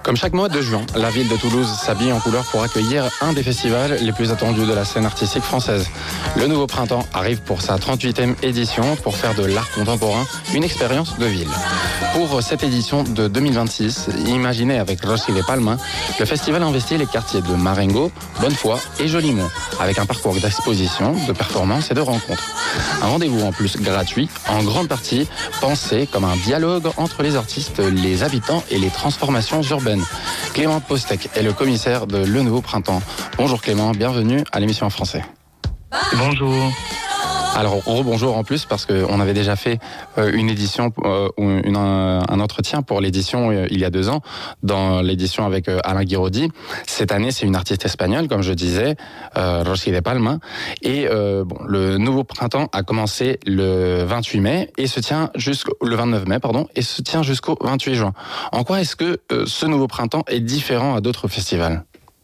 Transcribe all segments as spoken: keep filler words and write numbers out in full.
Comme chaque mois de juin, la ville de Toulouse s'habille en couleur pour accueillir un des festivals les plus attendus de la scène artistique française. Le Nouveau Printemps arrive pour sa trente-huitième édition pour faire de l'art contemporain une expérience de ville. Pour cette édition de deux mille vingt-six, imaginée avec Rossi de Palma, le festival investit les quartiers de Marengo, Bonnefoy et Jolimont, avec un parcours d'exposition, de performances et de rencontres. Un rendez-vous en plus gratuit, en grande partie pensé comme un dialogue entre les artistes, les habitants et les transformations urbaines. Clément Postek est le commissaire de Le Nouveau Printemps. Bonjour Clément, bienvenue à l'émission en français. Bonjour. Alors, rebonjour en plus parce qu'on avait déjà fait euh, une édition, euh, une, un, un entretien pour l'édition euh, il y a deux ans, dans l'édition avec euh, Alain Guiraudy. Cette année, c'est une artiste espagnole, comme je disais, euh, Rossi de Palma. Et euh, bon, le Nouveau Printemps a commencé le vingt-huit mai et se tient jusqu'au le vingt-neuf mai, pardon, et se tient jusqu'au vingt-huit juin. En quoi est-ce que euh, ce Nouveau Printemps est différent à d'autres festivals ?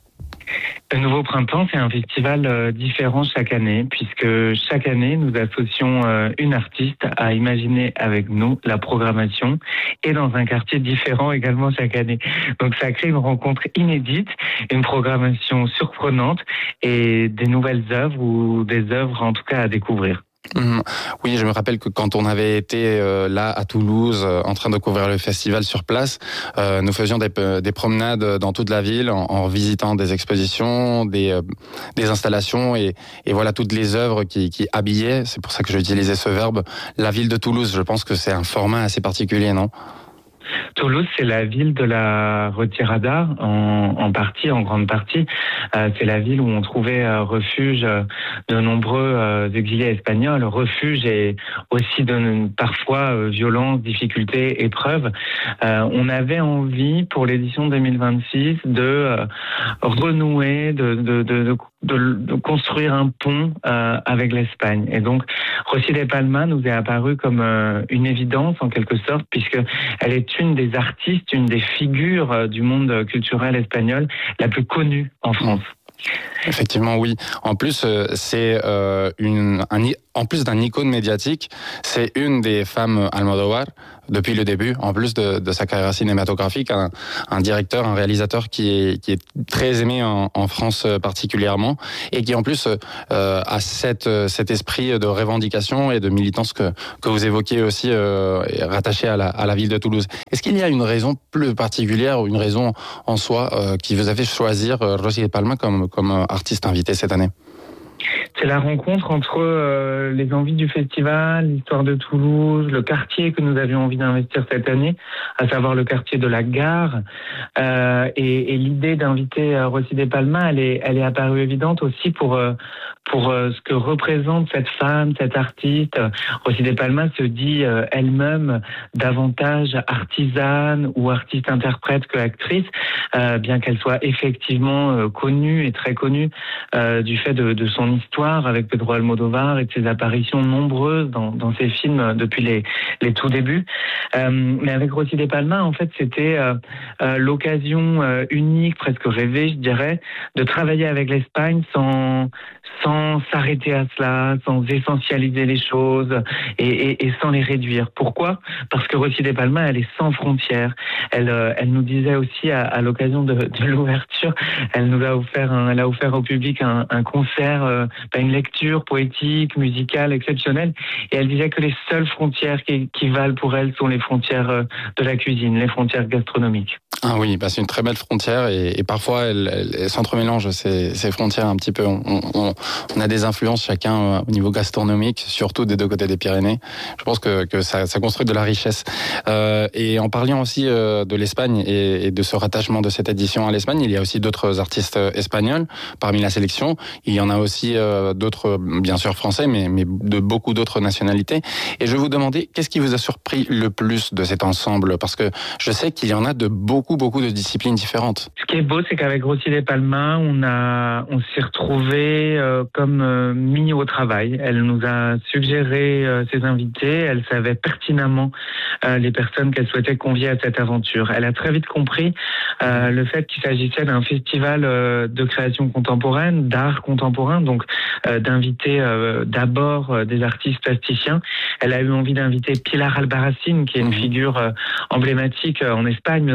Le Nouveau Printemps, c'est un festival euh, différent chaque année, puisque chaque année, nous associons euh, une artiste à imaginer avec nous la programmation, et dans un quartier différent également chaque année. Donc ça crée une rencontre inédite, une programmation surprenante, et des nouvelles œuvres, ou des œuvres en tout cas à découvrir. Mmh. Oui, je me rappelle que quand on avait été euh, là à Toulouse, euh, en train de couvrir le festival sur place, euh, nous faisions des, des promenades dans toute la ville en, en visitant des expositions, des, euh, des installations et, et voilà toutes les œuvres qui, qui habillaient. C'est pour ça que j'utilisais ce verbe. La ville de Toulouse, je pense que c'est un format assez particulier, non ? Toulouse, c'est la ville de la retirada, en, en partie, en grande partie. Euh, c'est la ville où on trouvait euh, refuge euh, de nombreux euh, exilés espagnols, refuge et aussi de parfois euh, violence, difficultés, épreuves. Euh, on avait envie, pour l'édition deux mille vingt-six, de euh, renouer, de, de, de, de De, de construire un pont euh, avec l'Espagne. Et donc, Rossi de Palma nous est apparue comme euh, une évidence, en quelque sorte, puisque elle est une des artistes, une des figures euh, du monde culturel espagnol la plus connue en France. Effectivement, oui. En plus, euh, c'est euh, une, un, en plus d'un icône médiatique, c'est une des femmes Almodóvar depuis le début. En plus de, de sa carrière cinématographique, un, un directeur, un réalisateur qui est, qui est très aimé en, en France particulièrement et qui en plus euh, a cette, cet esprit de revendication et de militance que, que vous évoquiez aussi, euh, rattaché à la, à la ville de Toulouse. Est-ce qu'il y a une raison plus particulière ou une raison en soi euh, qui vous a fait choisir euh, Rossi de Palma comme comme artiste invité cette année? C'est la rencontre entre euh, les envies du festival, l'histoire de Toulouse, le quartier que nous avions envie d'investir cette année, à savoir le quartier de la Gare, euh, et, et l'idée d'inviter euh, Rossi de Palma, elle est, elle est apparue évidente aussi pour euh, pour euh, ce que représente cette femme, cette artiste. Rossi de Palma se dit euh, elle-même davantage artisane ou artiste-interprète que actrice, euh, bien qu'elle soit effectivement euh, connue et très connue euh, du fait de, de son histoire avec Pedro Almodóvar et de ses apparitions nombreuses dans, dans ses films depuis les, les tout débuts. Euh, mais avec Rossi de Palma, en fait, c'était euh, euh, l'occasion euh, unique, presque rêvée, je dirais, de travailler avec l'Espagne sans sans s'arrêter à cela, sans essentialiser les choses et, et, et sans les réduire. Pourquoi ? Parce que Rossi de Palma, elle est sans frontières. Elle, euh, elle nous disait aussi à, à l'occasion de, de l'ouverture, elle nous a offert, un, elle a offert au public un, un concert, euh, une lecture poétique, musicale, exceptionnelle. Et elle disait que les seules frontières qui, qui valent pour elle sont les frontières euh, de la cuisine, les frontières gastronomiques. Ah oui, bah c'est une très belle frontière et, et parfois elle, elle, elle s'entremélangent ces, ces frontières un petit peu. On, on, on a des influences chacun euh, au niveau gastronomique, surtout des deux côtés des Pyrénées. Je pense que, que ça, ça construit de la richesse. Euh, et en parlant aussi euh, de l'Espagne et, et de ce rattachement de cette édition à l'Espagne, il y a aussi d'autres artistes espagnols parmi la sélection. Il y en a aussi euh, d'autres, bien sûr français, mais, mais de beaucoup d'autres nationalités. Et je vais vous demander, qu'est-ce qui vous a surpris le plus de cet ensemble ? Parce que je sais qu'il y en a de beaucoup, beaucoup de disciplines différentes. Ce qui est beau, c'est qu'avec Rossi de Palma, on a, on s'est retrouvés euh, comme euh, mis au travail. Elle nous a suggéré euh, ses invités. Elle savait pertinemment euh, les personnes qu'elle souhaitait convier à cette aventure. Elle a très vite compris euh, le fait qu'il s'agissait d'un festival euh, de création contemporaine, d'art contemporain, donc euh, d'inviter euh, d'abord euh, des artistes plasticiens. Elle a eu envie d'inviter Pilar Albarracín, qui est une figure euh, emblématique euh, en Espagne, mais aussi sur la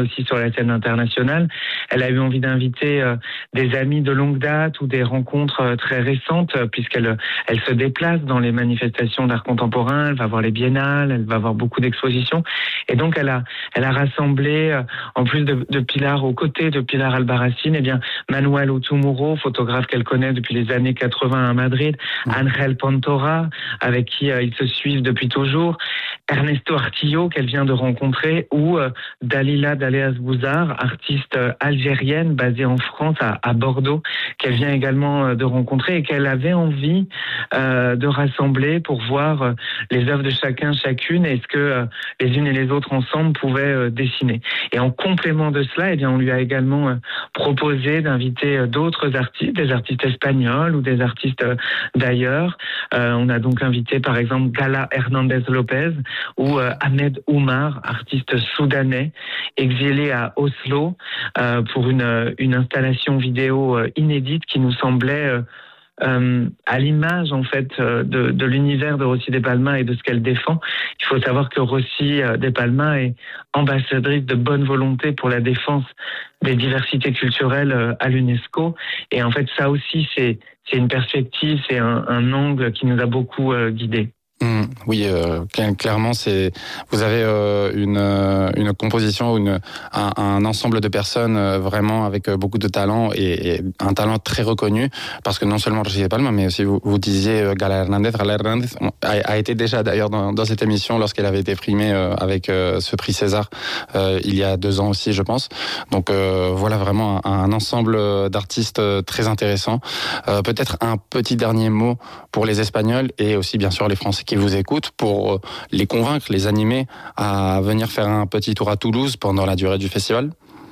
la scène internationale. Elle a eu envie d'inviter euh, des amis de longue date ou des rencontres euh, très récentes, euh, puisqu'elle elle se déplace dans les manifestations d'art contemporain, elle va voir les biennales, elle va voir beaucoup d'expositions. Et donc, elle a, elle a rassemblé, euh, en plus de, de Pilar, aux côtés de Pilar Albarracín, eh bien, Manuel Utumuro, photographe qu'elle connaît depuis les années quatre-vingts à Madrid, Ángel Pontora, avec qui euh, ils se suivent depuis toujours, Ernesto Artillo, qu'elle vient de rencontrer, ou euh, Dalila Daleas Bouzar, artiste euh, algérienne basée en France, à, à Bordeaux, qu'elle vient également euh, de rencontrer et qu'elle avait envie euh, de rassembler pour voir euh, les œuvres de chacun, chacune, et ce que euh, les unes et les autres ensemble pouvaient euh, dessiner. Et en complément de cela, eh bien, on lui a également euh, proposé d'inviter euh, d'autres artistes, des artistes espagnols ou des artistes euh, d'ailleurs. Euh, on a donc invité par exemple Gala Hernandez Lopez ou euh, Ahmed Oumar, artiste soudanais, exilé à Oslo euh, pour une, une installation vidéo euh, inédite qui nous semblait euh, Euh, à l'image en fait euh, de, de l'univers de Rossi de Palma et de ce qu'elle défend. Il faut savoir que Rossi euh, de Palma est ambassadrice de bonne volonté pour la défense des diversités culturelles euh, à l'UNESCO. Et en fait, ça aussi, c'est, c'est une perspective, c'est un, un angle qui nous a beaucoup euh, guidés. Mmh, oui, euh, clairement, c'est vous avez euh, une euh, une composition, une un, un ensemble de personnes euh, vraiment avec beaucoup de talent et, et un talent très reconnu, parce que non seulement Rossi de Palma, mais aussi vous, vous disiez euh, Gala Hernandez. Gala Hernandez a, a été déjà d'ailleurs dans, dans cette émission lorsqu'elle avait été primée euh, avec euh, ce prix César euh, il y a deux ans aussi, je pense. Donc euh, voilà vraiment un, un ensemble d'artistes très intéressants. Euh, peut-être un petit dernier mot pour les Espagnols et aussi bien sûr les Français qui vous écoutent, pour les convaincre, les animer à venir faire un petit tour à Toulouse pendant la durée du festival?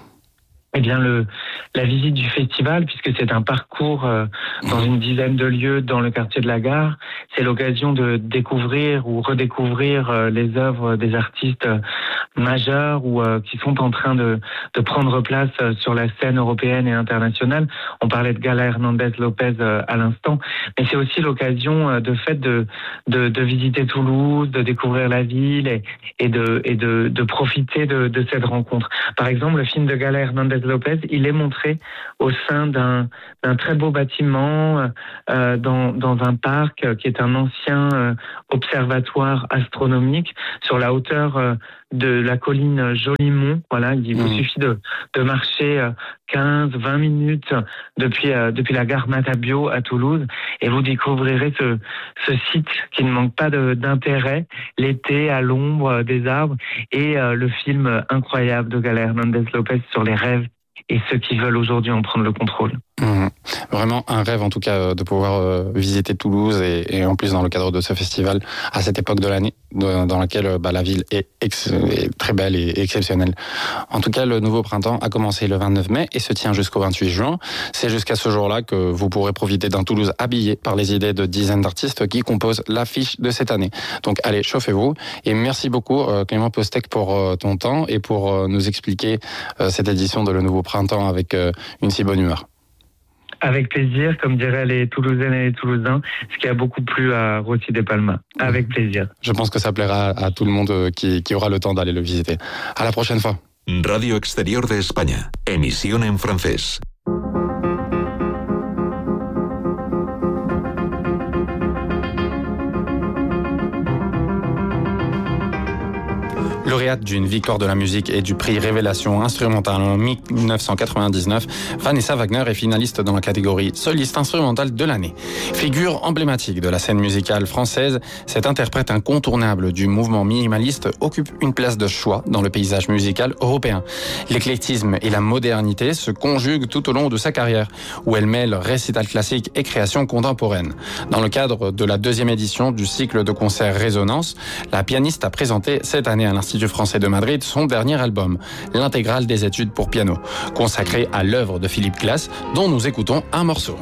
Eh bien, le, la visite du festival, puisque c'est un parcours euh, dans une dizaine de lieux dans le quartier de la Gare, c'est l'occasion de découvrir ou redécouvrir euh, les œuvres des artistes euh, majeurs ou euh, qui sont en train de, de prendre place euh, sur la scène européenne et internationale. On parlait de Gala Hernandez Lopez euh, à l'instant, mais c'est aussi l'occasion euh, de fait de, de, de visiter Toulouse, de découvrir la ville et, et, de, et de, de profiter de, de cette rencontre. Par exemple, le film de Gala Hernandez Lopez, il est montré au sein d'un, d'un très beau bâtiment euh, dans, dans un parc euh, qui est un ancien euh, observatoire astronomique sur la hauteur euh, de la colline Jolimont. Voilà, il vous mmh. suffit de, de marcher euh, quinze à vingt minutes depuis, euh, depuis la gare Matabio à Toulouse et vous découvrirez ce, ce site qui ne manque pas de, d'intérêt, l'été à l'ombre des arbres, et euh, le film incroyable de Gala Hernandez Lopez sur les rêves et ceux qui veulent aujourd'hui en prendre le contrôle. Mmh. Vraiment un rêve en tout cas de pouvoir euh, visiter Toulouse et, et en plus dans le cadre de ce festival à cette époque de l'année de, dans laquelle bah, la ville est, ex, est très belle et exceptionnelle. En tout cas, le nouveau printemps a commencé le vingt-neuf mai et se tient jusqu'au vingt-huit juin. C'est jusqu'à ce jour-là que vous pourrez profiter d'un Toulouse habillé par les idées de dizaines d'artistes qui composent l'affiche de cette année. Donc allez, chauffez-vous et merci beaucoup euh, Clément Postec pour euh, ton temps et pour euh, nous expliquer euh, cette édition de Le Nouveau Printemps avec euh, une si bonne humeur. Avec plaisir, comme diraient les Toulousaines et les Toulousains, ce qui a beaucoup plu à Rossi de Palma. Avec plaisir. Je pense que ça plaira à tout le monde qui, qui aura le temps d'aller le visiter. À la prochaine fois. Radio Exterior de España. Emisión en francés. Lauréate d'une victoire de la musique et du prix Révélation instrumentale en dix-neuf cent quatre-vingt-dix-neuf, Vanessa Wagner est finaliste dans la catégorie soliste instrumentale de l'année. Figure emblématique de la scène musicale française, cette interprète incontournable du mouvement minimaliste occupe une place de choix dans le paysage musical européen. L'éclectisme et la modernité se conjuguent tout au long de sa carrière, où elle mêle récital classique et création contemporaine. Dans le cadre de la deuxième édition du cycle de concerts Résonance, la pianiste a présenté cette année à l'Institut français de Madrid son dernier album, l'intégrale des études pour piano, consacré à l'œuvre de Philippe Glass, dont nous écoutons un morceau.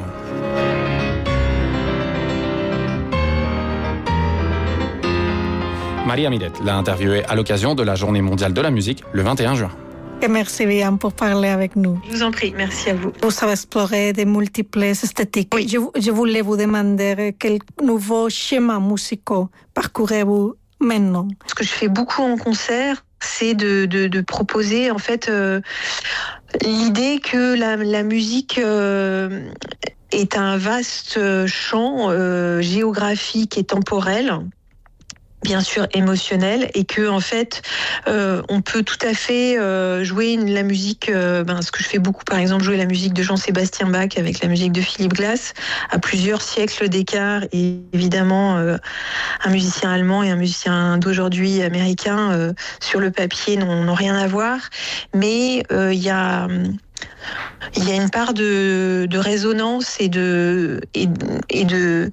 Maria Miret l'a interviewé à l'occasion de la Journée mondiale de la musique le vingt et un juin. Et merci bien pour parler avec nous. Je vous en prie, merci à vous. Vous avez exploré de multiples esthétiques. Oui. Je, je voulais vous demander quels nouveaux schémas musicaux parcourez-vous maintenant? Ce que je fais beaucoup en concert, c'est de, de, de proposer en fait euh, l'idée que la, la musique euh, est un vaste champ euh, géographique et temporel, bien sûr émotionnel, et que en fait euh, on peut tout à fait euh, jouer une, la musique, euh, ben, ce que je fais beaucoup par exemple, jouer la musique de Jean-Sébastien Bach avec la musique de Philippe Glass à plusieurs siècles d'écart, et évidemment euh, un musicien allemand et un musicien d'aujourd'hui américain euh, sur le papier n'ont, n'ont rien à voir, mais il euh, y a il y a une part de, de résonance et de, et, et de,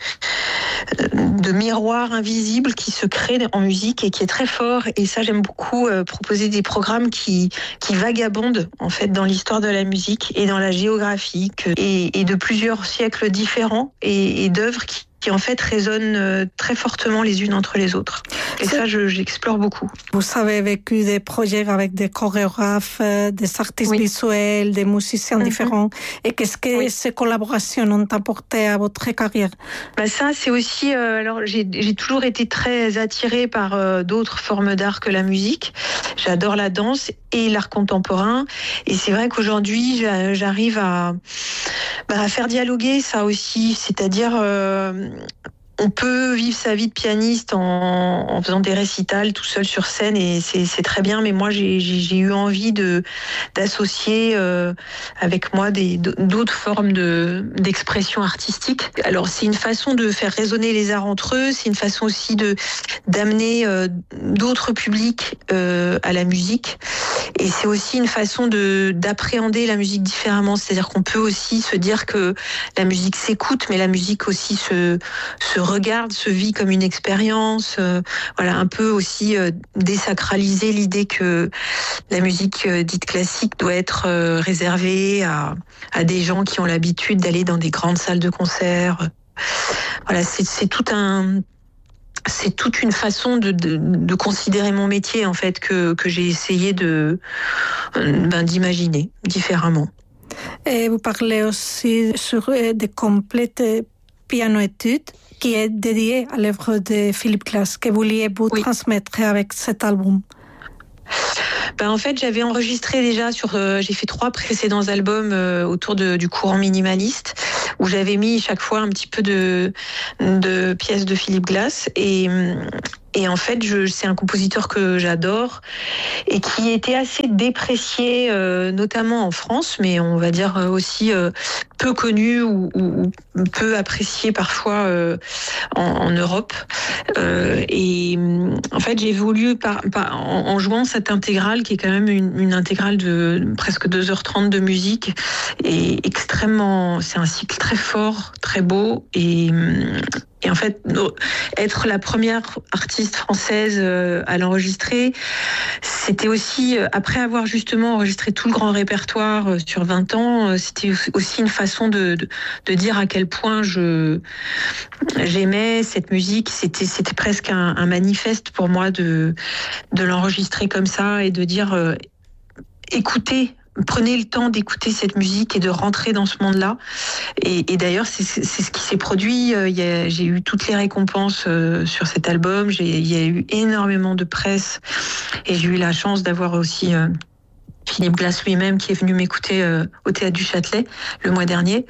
de miroir invisible qui se crée en musique et qui est très fort. Et ça, j'aime beaucoup euh, proposer des programmes qui, qui vagabondent en fait dans l'histoire de la musique et dans la géographie et, et de plusieurs siècles différents et, et d'œuvres qui qui en fait résonnent très fortement les unes entre les autres. Et ça, je, j'explore beaucoup. Vous avez vécu des projets avec des chorégraphes, des artistes oui. visuels, des musiciens mm-hmm. différents. Et qu'est-ce que oui. ces collaborations ont apporté à votre carrière? Bah ça, c'est aussi... Euh, alors, j'ai, j'ai toujours été très attirée par euh, d'autres formes d'art que la musique. J'adore la danse et l'art contemporain. Et c'est vrai qu'aujourd'hui, j'arrive à, bah, à faire dialoguer ça aussi. C'est-à-dire... Euh, on peut vivre sa vie de pianiste en, en faisant des récitals tout seul sur scène et c'est, c'est très bien, mais moi j'ai, j'ai, j'ai eu envie de, d'associer euh, avec moi des, d'autres formes de, d'expression artistique. Alors c'est une façon de faire résonner les arts entre eux, c'est une façon aussi de, d'amener euh, d'autres publics euh, à la musique, et c'est aussi une façon de, d'appréhender la musique différemment, c'est-à-dire qu'on peut aussi se dire que la musique s'écoute, mais la musique aussi se, se regarde, se vit comme une expérience. Euh, voilà, un peu aussi euh, désacraliser l'idée que la musique euh, dite classique doit être euh, réservée à, à des gens qui ont l'habitude d'aller dans des grandes salles de concert. Voilà, c'est, c'est tout un... C'est toute une façon de, de, de considérer mon métier, en fait, que, que j'ai essayé de, ben, d'imaginer différemment. Et vous parlez aussi sur des complètes piano-études qui est dédié à l'œuvre de Philippe Glass, que vous vouliez vous oui. transmettre avec cet album. Ben en fait, j'avais enregistré déjà sur, euh, j'ai fait trois précédents albums euh, autour de, du courant minimaliste, où j'avais mis chaque fois un petit peu de, de pièces de Philippe Glass, et Et en fait, je, c'est un compositeur que j'adore et qui était assez déprécié, euh, notamment en France, mais on va dire aussi euh, peu connu ou, ou, ou peu apprécié parfois euh, en, en Europe. Euh, et en fait, j'ai voulu, par, par, en, en jouant cette intégrale, qui est quand même une, une intégrale de presque deux heures trente de musique, et extrêmement, c'est un cycle très fort, très beau, et Et en fait, être la première artiste française à l'enregistrer, c'était aussi, après avoir justement enregistré tout le grand répertoire sur vingt ans, c'était aussi une façon de, de, de dire à quel point je, j'aimais cette musique. C'était, c'était presque un, un manifeste pour moi de, de l'enregistrer comme ça et de dire, euh, écoutez, prenez le temps d'écouter cette musique et de rentrer dans ce monde-là. Et, et d'ailleurs, c'est, c'est, c'est ce qui s'est produit. Il y a, j'ai eu toutes les récompenses euh, sur cet album. J'ai, il y a eu énormément de presse. Et j'ai eu la chance d'avoir aussi euh, Philippe Glass lui-même qui est venu m'écouter euh, au Théâtre du Châtelet le mois dernier.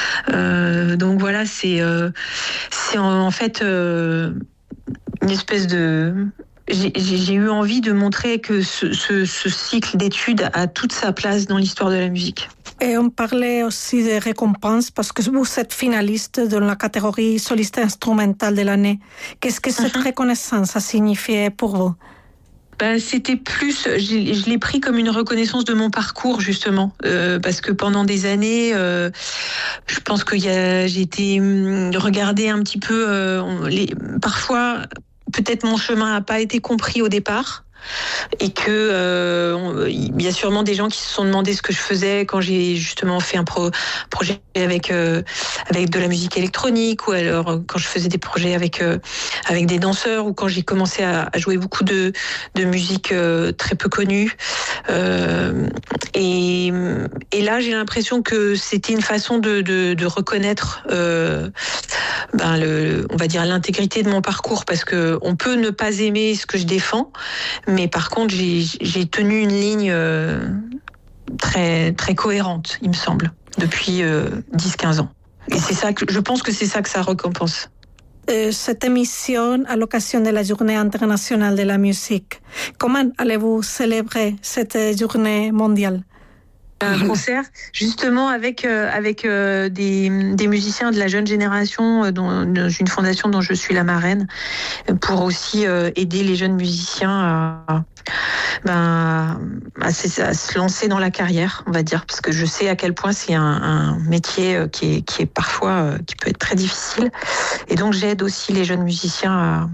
Euh, donc voilà, c'est, euh, c'est en, en fait euh, une espèce de... J'ai, j'ai eu envie de montrer que ce, ce, ce cycle d'études a toute sa place dans l'histoire de la musique. Et on parlait aussi des récompenses parce que vous êtes finaliste dans la catégorie soliste instrumental de l'année. Qu'est-ce que cette uh-huh. reconnaissance a signifié pour vous? Ben, c'était plus, je, je l'ai pris comme une reconnaissance de mon parcours justement, euh, parce que pendant des années, euh, je pense que y a, j'ai été regardée un petit peu, euh, les, parfois. Peut-être mon chemin n'a pas été compris au départ et que euh, il y a sûrement des gens qui se sont demandé ce que je faisais quand j'ai justement fait un pro, projet avec euh, avec de la musique électronique, ou alors quand je faisais des projets avec euh, avec des danseurs, ou quand j'ai commencé à, à jouer beaucoup de de musique euh, très peu connue. Euh, Euh, et, et là, j'ai l'impression que c'était une façon de, de, de reconnaître, euh, ben le, on va dire, l'intégrité de mon parcours, parce que on peut ne pas aimer ce que je défends, mais par contre, j'ai, j'ai tenu une ligne euh, très, très cohérente, il me semble, depuis euh, dix quinze ans. Et c'est ça que, je pense que c'est ça que ça récompense. Cette émission à l'occasion de la Journée internationale de la musique. Comment allez-vous célébrer cette journée mondiale? Un concert justement avec euh, avec euh, des des musiciens de la jeune génération euh, dans, dans une fondation dont je suis la marraine, pour aussi euh, aider les jeunes musiciens à ben à, à se lancer dans la carrière, on va dire, parce que je sais à quel point c'est un, un métier qui est qui est parfois euh, qui peut être très difficile, et donc j'aide aussi les jeunes musiciens à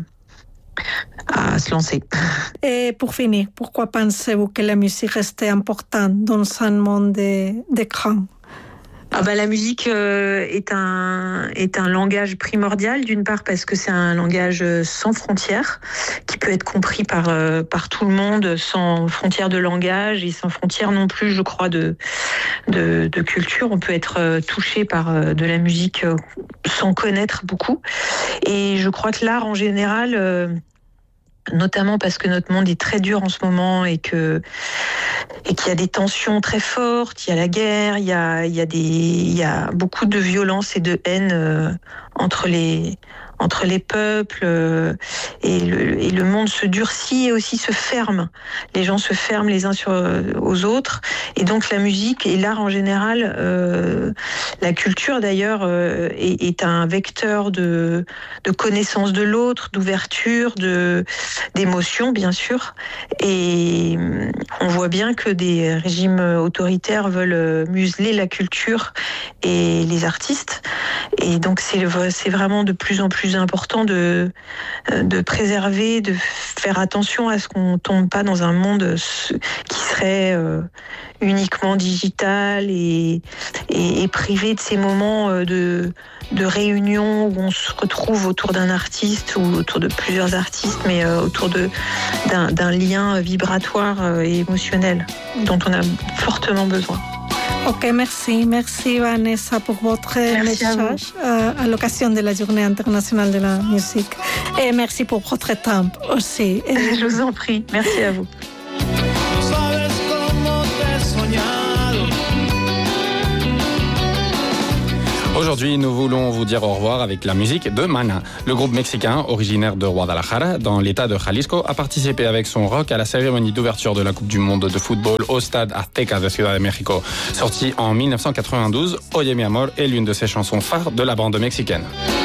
à se lancer. Et pour finir, pourquoi pensez-vous que la musique reste importante dans un monde d'écran? Ah bah, la musique euh, est un est un langage primordial, d'une part parce que c'est un langage sans frontières, qui peut être compris par euh, par tout le monde, sans frontières de langage et sans frontières non plus, je crois, de de, de culture. On peut être euh, touché par euh, de la musique euh, sans connaître beaucoup. Et je crois que l'art en général, euh, notamment parce que notre monde est très dur en ce moment et que et qu'il y a des tensions très fortes, il y a la guerre, il y a il y a des il y a beaucoup de violence et de haine euh, entre les entre les peuples, euh, et le et le monde se durcit et aussi se ferme. Les gens se ferment les uns sur aux autres, et donc la musique et l'art en général, euh, la culture d'ailleurs, euh, est, est un vecteur de de connaissance de l'autre, d'ouverture, de d'émotion bien sûr. Et on voit bien que des régimes autoritaires veulent museler la culture et les artistes, et donc c'est c'est vraiment de plus en plus important de de préserver, de faire attention à ce qu'on tombe pas dans un monde qui serait euh, uniquement digital et, et et privé de ces moments de de réunion où on se retrouve autour d'un artiste ou autour de plusieurs artistes, mais euh, autour de d'un d'un lien vibratoire et émotionnel dont on a fortement besoin. Ok, merci. Merci Vanessa pour votre merci message à, à l'occasion de la Journée internationale de la musique. Et merci pour votre temps aussi. Je vous en prie. Merci à vous. Aujourd'hui, nous voulons vous dire au revoir avec la musique de Maná. Le groupe mexicain, originaire de Guadalajara, dans l'état de Jalisco, a participé avec son rock à la cérémonie d'ouverture de la Coupe du Monde de football au stade Azteca de Ciudad de México. Sorti en dix-neuf cent quatre-vingt-douze, Oye mi amor est l'une de ses chansons phares de la bande mexicaine.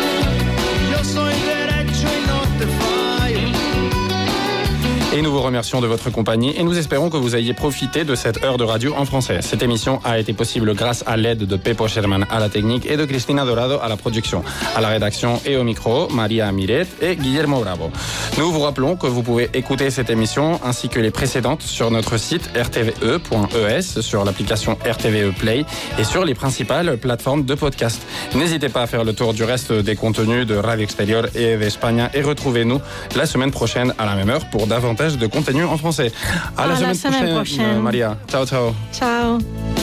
Et nous vous remercions de votre compagnie et nous espérons que vous ayez profité de cette heure de radio en français. Cette émission a été possible grâce à l'aide de Pepo Sherman à la technique et de Cristina Dorado à la production. À la rédaction et au micro, Maria Miret et Guillermo Bravo. Nous vous rappelons que vous pouvez écouter cette émission ainsi que les précédentes sur notre site r t v e point e s, sur l'application R T V E Play et sur les principales plateformes de podcast. N'hésitez pas à faire le tour du reste des contenus de Radio Exterior et d'Espagne et retrouvez-nous la semaine prochaine à la même heure pour davantage de contenu en français. À, à la, semaine, la semaine prochaine, prochaine. Maria. Ciao, ciao. Ciao.